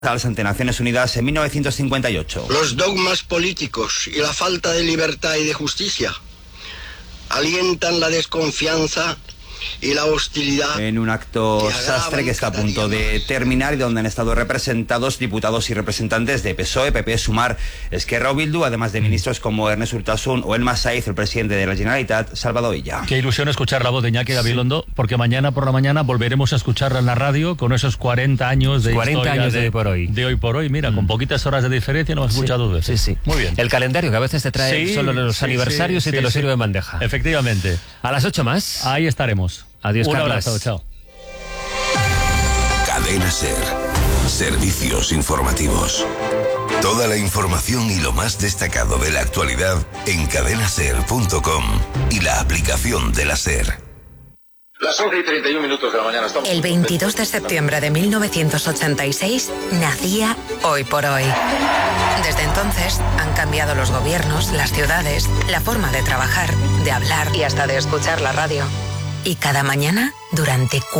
ante Naciones Unidas en 1958. Los dogmas políticos y la falta de libertad y de justicia alientan la desconfianza y la hostilidad. En un acto sastre que está a punto de terminar y donde han estado representados diputados y representantes de PSOE, PP, Sumar, Esquerra o Bildu, además de ministros como Ernest Urtasun o Elmas Saiz, el presidente de la Generalitat, Salvador Illa. Qué ilusión escuchar la voz de Iñaki Gabilondo, porque mañana por la mañana volveremos a escucharla en la radio con esos 40 años de 40 historia años de hoy por hoy. Mira, con poquitas horas de diferencia nos hemos escuchado dos veces. Sí. Muy bien. El calendario que a veces te trae solo los aniversarios y te lo sirve en bandeja. Efectivamente. A las 8 más. Ahí estaremos. Adiós, Un Carlas. abrazo, chao. Cadena SER. Servicios informativos. Toda la información y lo más destacado de la actualidad en cadenaser.com y la aplicación de la SER. Las 11:31 de la mañana. El 22 de septiembre de 1986 nacía Hoy por Hoy. Desde entonces han cambiado los gobiernos, las ciudades, la forma de trabajar, de hablar y hasta de escuchar la radio. Y cada mañana, durante